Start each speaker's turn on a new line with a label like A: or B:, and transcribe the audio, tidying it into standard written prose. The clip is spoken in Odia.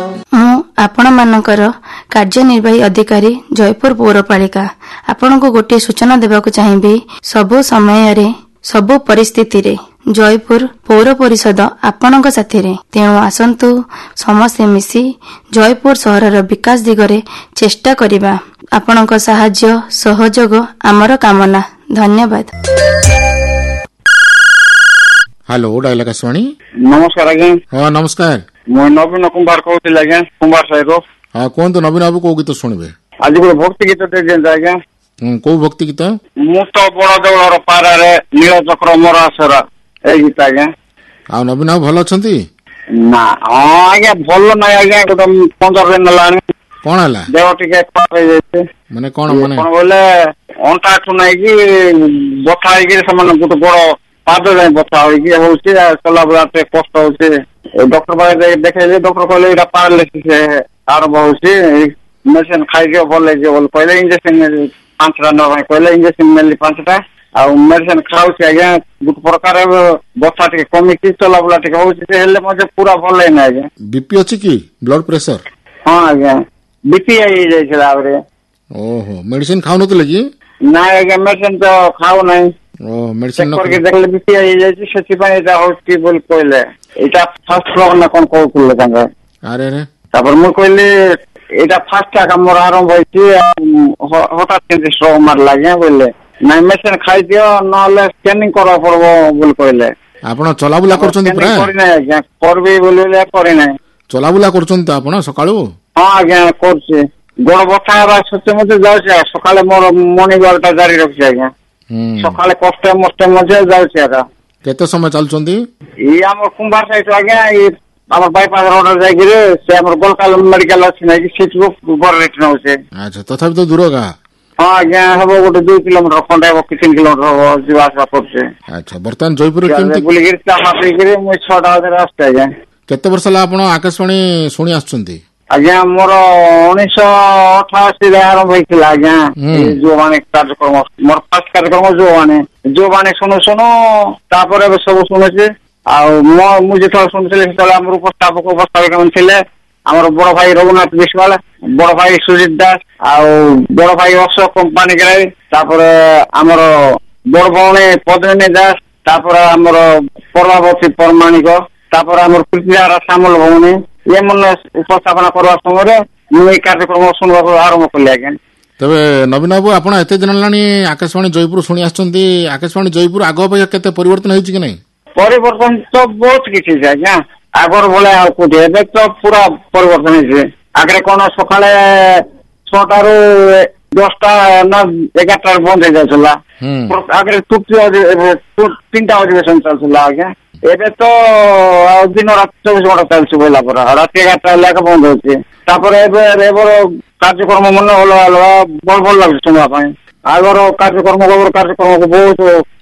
A: ମୁଁ ଆପଣମାନଙ୍କର କାର୍ଯ୍ୟନିର୍ବାହୀ ଅଧିକାରୀ ଜୟପୁର ପୌରପାଳିକା ଆପଣଙ୍କୁ ଗୋଟିଏ ସୂଚନା ଦେବାକୁ ଚାହିଁବି। ସବୁ ସମୟରେ ସବୁ ପରିସ୍ଥିତିରେ ଜୟପୁର ପୌର ପରିଷଦ ଆପଣଙ୍କ ସାଥିରେ। ତେଣୁ ଆସନ୍ତୁ ସମସ୍ତେ ମିଶି ଜୟପୁର ସହରର ବିକାଶ ଦିଗରେ ଚେଷ୍ଟା କରିବା। ଆପଣଙ୍କ ସାହାଯ୍ୟ ସହଯୋଗ ଆମର କାମନା। ଧନ୍ୟବାଦ।
B: Hello dial Akashvani.
C: ନମସ୍କାର ଆଜ୍ଞା।
B: ହଁ ନମସ୍କାର।
C: ମୁଁ ନବୀନ କୁମ୍ଭାର କହୁଥିଲି ଆଜ୍ଞା, କୁମ୍ଭାର ସାହିରୁ।
B: ହଁ କୁହନ୍ତୁ ନବୀନ ବାବୁ, କୋଉ ଗୀତ ଶୁଣିବେ?
C: ଆଜି ଗୋଟେ ଭକ୍ତି ଗୀତ ଦେଇଛନ୍ତି ଆଜ୍ଞା।
B: କୋଉ ଭକ୍ତି ଗୀତ?
C: ମୁଁ ତ ବଡ ଦେଉଳର ପାରାରେ ନୀଳ ଚକ୍ର ମୋର ଆସରା, ଏଇ ଗୀତ ଆଜ୍ଞା।
B: ଆଉ ନବୀନ ବାବୁ ଭଲ ଅଛନ୍ତି?
C: ନା ହଁ ଆଜ୍ଞା ଭଲ ନାହିଁ ଆଜ୍ଞା, ଗୋଟେ 15 ଦିନ ହେଲାଣି।
B: କଣ ହେଲା?
C: ଦେହ ଟିକେ ଖରାପ ହେଇଯାଇଛି।
B: ମାନେ କଣ
C: ବୋଲେ ଅଣ୍ଟା ଠୁ ନାଇକି ବଥା ହେଇକି ସେମାନେ ଗୋଟେ ବଡ ପାଦ ଯାଏ ବଥା ହେଇକି ହଉଛି, ଚଲାବୁଲା ଟିକେ କଷ୍ଟ ହଉଛି। ଡକ୍ଟର ପାଖରେ ଦେଖେଇଲେ ଡକ୍ଟର କହିଲେ ଏଇଟା ପାରାଲିସିସ୍ ଆରମ୍ଭ ହଉଛି, ମେଡିସିନ ଖାଇଦିଅ ଭଲ ହେଇଯିବ ବୋଲି କହିଲେ। ଇଞ୍ଜେକ୍ସନ 5ଟା ନେବା ପାଇଁ କହିଲେ, ଇଞ୍ଜେକ୍ସନ ନେଲି 5ଟା ଆଉ ମେଡିସିନ ଖାଉଛି ଆଜ୍ଞା। ଗୋଟେ ପ୍ରକାର ବଥା ଟିକେ କମିଛି, ଚଲାବୁଲା ଟିକେ ହଉଛି, ହେଲେ ମଧ୍ୟ ପୁରା ଭଲ ହେଇନି ଆଜ୍ଞା।
B: ବିପି ଅଛି କି? Blood pressure?
C: ହଁ ଆଜ୍ଞା, ବିପି ହେଇଯାଇଥିଲା ଆହୁରି।
B: ଓହୋ, ମେଡିସିନ ଖାଉନଥିଲେ କି?
C: ନାଇଁ ଆଜ୍ଞା, ମେଡିସିନ ତ ଖାଉ ନାହିଁ।
B: ମେଡିସିନ
C: କରିକି ଦେଖିଲେ ବିପି ହେଇଯାଇଛି, ସେଥିପାଇଁ ଏଇଟା ହଉଛି ବୋଲି କହିଲେ। ଏଇଟା ଫାଷ୍ଟ ଫ୍ଲୋର ନା କଣ କହୁଥିଲେ ତାଙ୍କେ।
B: ଆରେ
C: ତାପରେ ମୁଁ କହିଲି ଏଇଟା ଫାଷ୍ଟ ଆକା ମୋର ଆରମ୍ଭ ହେଇଛି, ହଠାତ୍ କେମିତି ଷ୍ଟ୍ରୋକ ମାରିଲା ଆଜ୍ଞା ବୋଇଲେ। ନାଇଁ ମେଡିସିନ ଖାଇଦିଅ ନହେଲେ ସ୍କାନିଂ କରିବାକୁ ପଡିବ ବୋଲି କହିଲେ।
B: ଆପଣ ଚଲାବୁଲା କରୁଛନ୍ତି ପ୍ରାୟ?
C: କରିନାହିଁ ଆଜ୍ଞା, କରିବି ବୋଲି କରିନାହିଁ।
B: ଚଲାବୁଲା କରୁଛନ୍ତି ତ ଆପଣ ସକାଳୁ?
C: ହଁ ଆଜ୍ଞା କରୁଛି। ଗୋଡ ବଥା ହେବା ସତ୍ତ୍ୱେ ମଧ୍ୟ ଯାଉଛି। ସକାଳେ ମୋର ମର୍ଣ୍ଣିଂ ୱାକ୍ ଟା ଜାରି ରଖିଛି ଆଜ୍ଞା। ସକାଳେ କଷ୍ଟ ମଷ୍ଟ ମଧ୍ୟ ଯାଉଛି ଆଜ୍ଞା।
B: କେତେ ସମୟ ଚାଲୁଛନ୍ତି?
C: ଏଇ ଆମର କୁମ୍ଭାର ସାଇଟ୍ ଆଜ୍ଞା, ଏଇ ଆମର ବାଇପାସ ରୋଡରେ ଯାଇକିରି ସେ ଆମର ଗୋଲକାଲ ମେଡିକାଲ ଅଛି ନାଇଁ କି, ସେଠୁ ବଡ ରେଟ୍ ନଉଛି।
B: ଆଚ୍ଛା, ତଥାପି ତ ଦୂର ଗାଁ।
C: ହଁ ଆଜ୍ଞା, ହବ ଗୋଟେ 2 କିଲୋମିଟର ଖଣ୍ଡେ ହବ କି 3 କିଲୋମିଟର ହବ, ଯିବା ଆସିବା କରୁଛି।
B: ଆଚ୍ଛା, ବର୍ତ୍ତମାନ ଜୟପୁରରେ କେମିତି
C: ବୁଲିକିରି ଚାହା ପିଇକିରି ମୁଁ 6ଟା ବଜେ ଆସୁଛି ଆଜ୍ଞା।
B: କେତେ ବର୍ଷ ହେଲା ଆପଣ ଆକାଶବାଣୀ ଶୁଣି ଆସୁଛନ୍ତି?
C: ଆଜ୍ଞା ମୋର 1988ରେ ଆରମ୍ଭ ହେଇଥିଲା ଆଜ୍ଞା। ଯୋଉମାନେ କାର୍ଯ୍ୟକ୍ରମ ମୋର ଫାଷ୍ଟ କାର୍ଯ୍ୟକ୍ରମ ଯୋଉମାନେ ଶୁଣୁ ତାପରେ ଏବେ ସବୁ ଶୁଣୁଛି। ଆଉ ମୁଁ ଯେତେବେଳେ ଶୁଣୁଥିଲି ସେତେବେଳେ ଆମର ଉପସ୍ଥାପକ ଥିଲେ ଆମର ବଡ ଭାଇ ରଘୁନାଥ ବିଶ୍ୱାଳ, ବଡ ଭାଇ ସୁଜିତ ଦାସ, ଆଉ ବଡ ଭାଇ ଅଶୋକ ପାଣିଗ୍ରାହୀ, ତାପରେ ଆମର ବଡ ଭଉଣୀ ପଦ୍ମିନୀ ଦାସ, ତାପରେ ଆମର ପ୍ରଭାବତୀ ପରମାଣିକ, ତାପରେ ଆମର ପୃଥ୍ୱୀହାର ସାମଲ ଭଉଣୀ, ଏମାନେ ଉପସ୍ଥାପନା କରିବା ସମୟରେ ମୁଁ ଏଇ କାର୍ଯ୍ୟକ୍ରମ ଶୁଣିବାକୁ ଆରମ୍ଭ କଲି ଆଜ୍ଞା।
B: ତେବେ ନବୀନ ବାବୁ, ଆପଣ ଏତେ ଦିନ ହେଲାଣି ଆକାଶବାଣୀ ଜୟପୁର ଶୁଣି ଆସୁଛନ୍ତି, ଆକାଶବାଣୀ ଜୟପୁର ଆଗ ଅପେକ୍ଷା କେତେ ପରିବର୍ତ୍ତନ ହେଇଛି କି ନାଇଁ?
C: ପରିବର୍ତ୍ତନ ତ ବହୁତ କିଛି ଅଛି ଆଜ୍ଞା। ଆଗର ଭଳିଆ ଆଉ କୋଉଠି, ଏବେ ତ ପୁରା ପରିବର୍ତ୍ତନ ହେଇଛି। ଆଗରେ କଣ ସକାଳେ 6ଟାରୁ 10ଟା ନା 11ଟାରେ ବନ୍ଦ ହେଇଯାଉଥିଲା। ଆଗରେ 3ଟା ଅଧିବେଶନ ଚାଲୁଥିଲା ଆଜ୍ଞା। ଏବେ ତ ଆଉ ଦିନ ରାତି 24 ଘଣ୍ଟା ଚାଲିଛି ବୋଇଲା ପରା, ରାତି 11ଟା ହେଲେ ବନ୍ଦ ହଉଛି। ତାପରେ ଏବେ କାର୍ଯ୍ୟକ୍ରମ ଅଲଗା ଭଲ ଲାଗୁଛି ଶୁଣିବା ପାଇଁ। ଆଗର କାର୍ଯ୍ୟକ୍ରମକୁ ବହୁତ